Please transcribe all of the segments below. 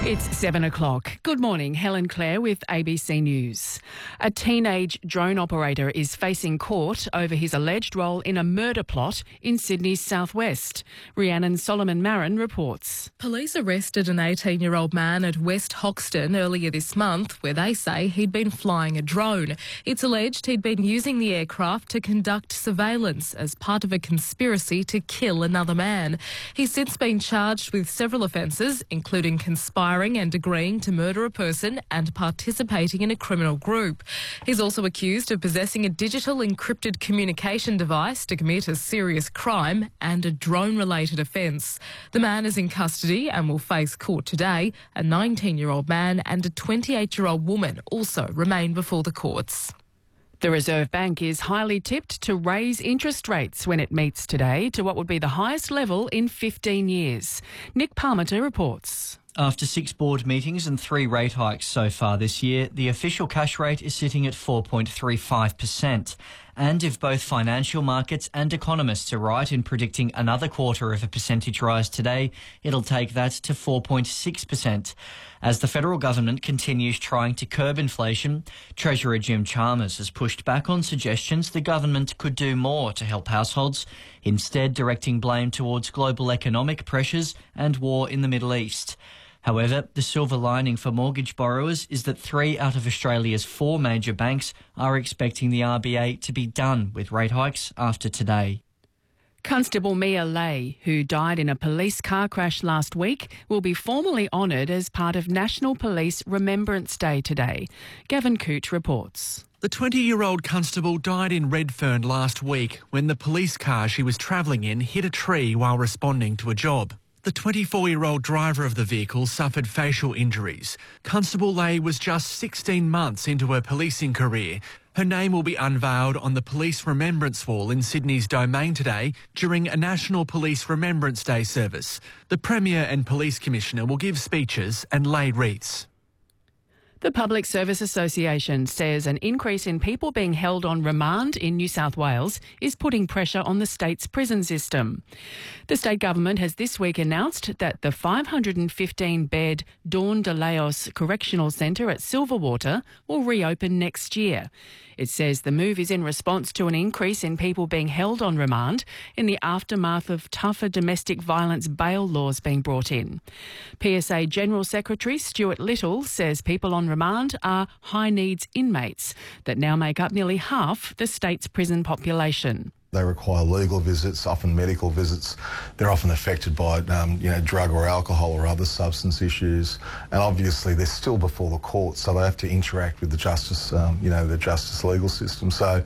It's 7 o'clock. Good morning, Helen Clare with ABC News. A teenage drone operator is facing court over his alleged role in a murder plot in Sydney's southwest. Rhiannon Solomon-Marin reports. Police arrested an 18-year-old man at West Hoxton earlier this month, where they say he'd been flying a drone. It's alleged he'd been using the aircraft to conduct surveillance as part of a conspiracy to kill another man. He's since been charged with several offences, including conspiring and agreeing to murder a person and participating in a criminal group. He's also accused of possessing a digital encrypted communication device to commit a serious crime and a drone-related offence. The man is in custody and will face court today. A 19-year-old man and a 28-year-old woman also remain before the courts. The Reserve Bank is highly tipped to raise interest rates when it meets today to what would be the highest level in 15 years. Nick Parmenter reports. After 6 board meetings and 3 rate hikes so far this year, the official cash rate is sitting at 4.35%. And if both financial markets and economists are right in predicting another 0.25% rise today, it'll take that to 4.6%. As the federal government continues trying to curb inflation, Treasurer Jim Chalmers has pushed back on suggestions the government could do more to help households, instead directing blame towards global economic pressures and war in the Middle East. However, the silver lining for mortgage borrowers is that 3 out of Australia's 4 major banks are expecting the RBA to be done with rate hikes after today. Constable Mia Lay, who died in a police car crash last week, will be formally honoured as part of National Police Remembrance Day today. Gavin Coote reports. The 20-year-old constable died in Redfern last week when the police car she was travelling in hit a tree while responding to a job. The 24-year-old driver of the vehicle suffered facial injuries. Constable Lay was just 16 months into her policing career. Her name will be unveiled on the Police Remembrance Wall in Sydney's Domain today during a National Police Remembrance Day service. The Premier and Police Commissioner will give speeches and lay wreaths. The Public Service Association says an increase in people being held on remand in New South Wales is putting pressure on the state's prison system. The state government has this week announced that the 515-bed Dawn de Leos Correctional Centre at Silverwater will reopen next year. It says the move is in response to an increase in people being held on remand in the aftermath of tougher domestic violence bail laws being brought in. PSA General Secretary Stuart Little says people on remand are high-needs inmates that now make up nearly half the state's prison population. They require legal visits, often medical visits. They're often affected by, drug or alcohol or other substance issues. And obviously they're still before the court, so they have to interact with the justice, the justice legal system. So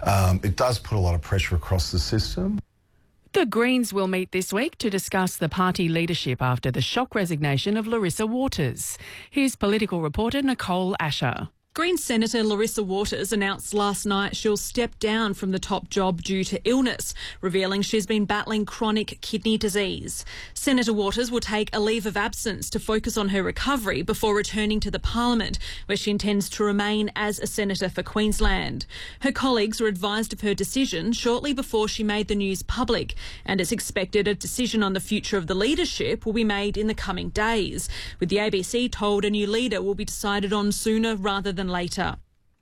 it does put a lot of pressure across the system. The Greens will meet this week to discuss the party leadership after the shock resignation of Larissa Waters. Here's political reporter Nicole Asher. Greens Senator Larissa Waters announced last night she'll step down from the top job due to illness, revealing she's been battling chronic kidney disease. Senator Waters will take a leave of absence to focus on her recovery before returning to the Parliament, where she intends to remain as a senator for Queensland. Her colleagues were advised of her decision shortly before she made the news public, and it's expected a decision on the future of the leadership will be made in the coming days, with the ABC told a new leader will be decided on sooner rather than later.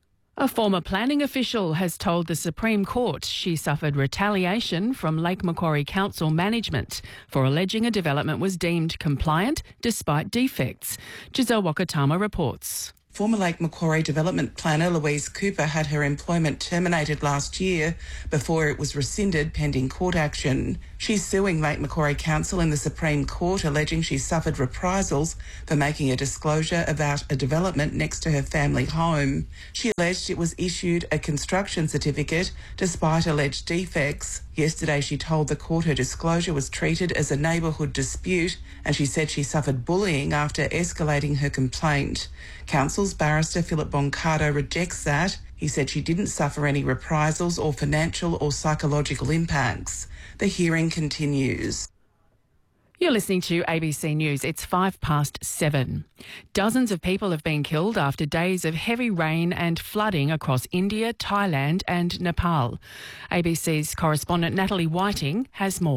A former planning official has told the Supreme Court she suffered retaliation from Lake Macquarie Council management for alleging a development was deemed compliant despite defects. Giselle Wakatama reports. Former Lake Macquarie development planner Louise Cooper had her employment terminated last year before it was rescinded pending court action. She's suing Lake Macquarie Council in the Supreme Court, alleging she suffered reprisals for making a disclosure about a development next to her family home. She alleged it was issued a construction certificate despite alleged defects. Yesterday she told the court her disclosure was treated as a neighbourhood dispute, and she said she suffered bullying after escalating her complaint. Council's barrister Philip Boncardo rejects that. He said she didn't suffer any reprisals or financial or psychological impacts. The hearing continues. You're listening to ABC News. It's 7:05. Dozens of people have been killed after days of heavy rain and flooding across India, Thailand and Nepal. ABC's correspondent Natalie Whiting has more.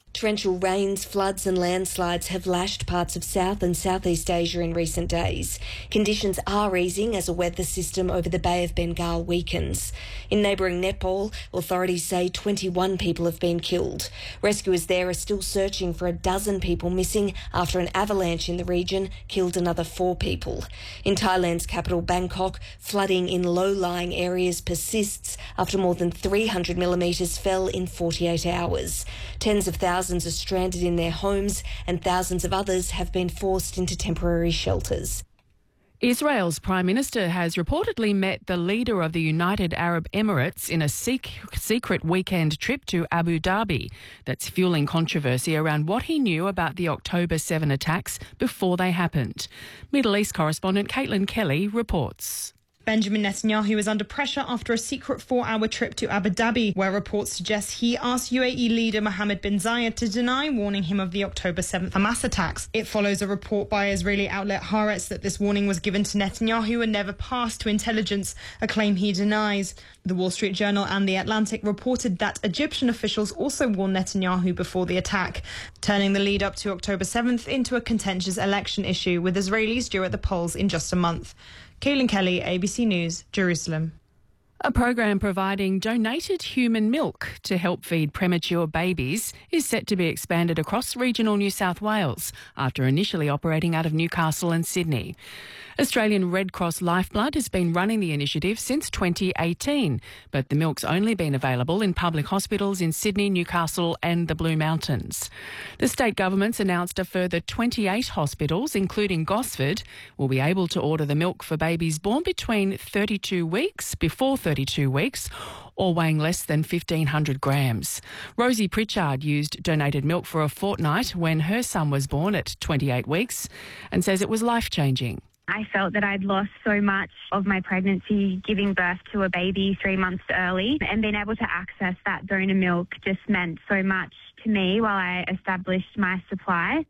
Torrential rains, floods and landslides have lashed parts of South and Southeast Asia in recent days. Conditions are easing as a weather system over the Bay of Bengal weakens. In neighbouring Nepal, authorities say 21 people have been killed. Rescuers there are still searching for a dozen people missing after an avalanche in the region killed another 4 people. In Thailand's capital Bangkok, flooding in low-lying areas persists after more than 300 millimetres fell in 48 hours. Tens of thousands are stranded in their homes and thousands of others have been forced into temporary shelters. Israel's Prime Minister has reportedly met the leader of the United Arab Emirates in a secret weekend trip to Abu Dhabi that's fueling controversy around what he knew about the October 7 attacks before they happened. Middle East correspondent Caitlin Kelly reports. Benjamin Netanyahu is under pressure after a secret 4-hour trip to Abu Dhabi, where reports suggest he asked UAE leader Mohammed bin Zayed to deny warning him of the October 7th Hamas attacks. It follows a report by Israeli outlet Haaretz that this warning was given to Netanyahu and never passed to intelligence, a claim he denies. The Wall Street Journal and The Atlantic reported that Egyptian officials also warned Netanyahu before the attack, turning the lead up to October 7th into a contentious election issue, with Israelis due at the polls in just a month. Caitlin Kelly, ABC News, Jerusalem. A program providing donated human milk to help feed premature babies is set to be expanded across regional New South Wales after initially operating out of Newcastle and Sydney. Australian Red Cross Lifeblood has been running the initiative since 2018, but the milk's only been available in public hospitals in Sydney, Newcastle and the Blue Mountains. The state government's announced a further 28 hospitals, including Gosford, will be able to order the milk for babies born between 32 weeks, before 32 weeks, or weighing less than 1,500 grams. Rosie Pritchard used donated milk for a fortnight when her son was born at 28 weeks and says it was life-changing. I felt that I'd lost so much of my pregnancy giving birth to a baby 3 months early, and being able to access that donor milk just meant so much to me while I established my supply.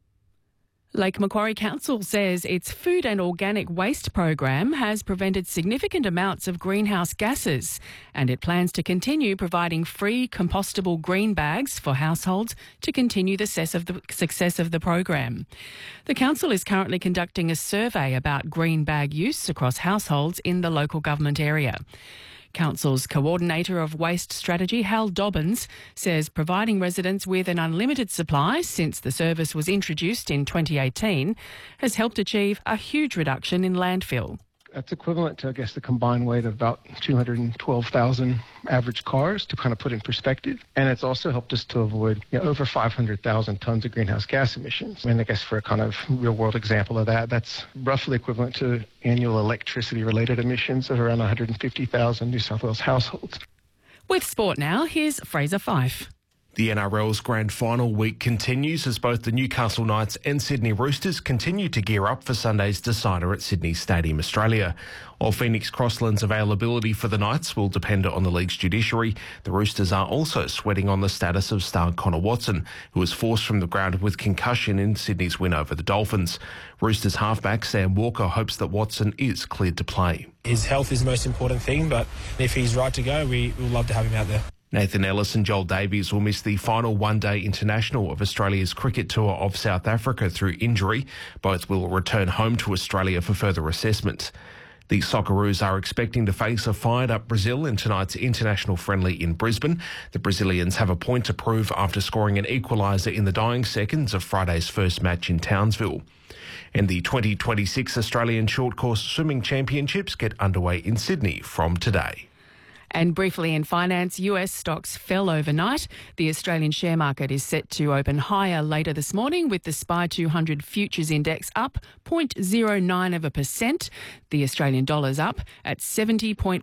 Lake Macquarie Council says its food and organic waste program has prevented significant amounts of greenhouse gases, and it plans to continue providing free compostable green bags for households to continue the success of the program. The council is currently conducting a survey about green bag use across households in the local government area. Council's Coordinator of Waste Strategy, Hal Dobbins, says providing residents with an unlimited supply since the service was introduced in 2018 has helped achieve a huge reduction in landfill. That's equivalent to, I guess, the combined weight of about 212,000 average cars, to kind of put in perspective. And it's also helped us to avoid over 500,000 tons of greenhouse gas emissions. And I guess for a kind of real-world example of that, that's roughly equivalent to annual electricity-related emissions of around 150,000 New South Wales households. With sport now, here's Fraser Fife. The NRL's grand final week continues as both the Newcastle Knights and Sydney Roosters continue to gear up for Sunday's decider at Sydney Stadium, Australia. While Phoenix Crossland's availability for the Knights will depend on the league's judiciary, the Roosters are also sweating on the status of star Connor Watson, who was forced from the ground with concussion in Sydney's win over the Dolphins. Roosters halfback Sam Walker hopes that Watson is cleared to play. His health is the most important thing, but if he's right to go, we'll love to have him out there. Nathan Ellis and Joel Davies will miss the final one-day international of Australia's cricket tour of South Africa through injury. Both will return home to Australia for further assessment. The Socceroos are expecting to face a fired-up Brazil in tonight's international friendly in Brisbane. The Brazilians have a point to prove after scoring an equaliser in the dying seconds of Friday's first match in Townsville. And the 2026 Australian Short Course Swimming Championships get underway in Sydney from today. And briefly in finance, US stocks fell overnight. The Australian share market is set to open higher later this morning, with the SPI 200 futures index up 0.09%. The Australian dollar's up at 70.1.